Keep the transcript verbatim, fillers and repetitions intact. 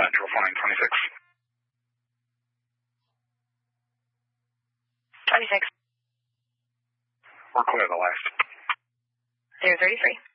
Central, flying twenty-six. twenty-six. We're clear the last. zero thirty-three.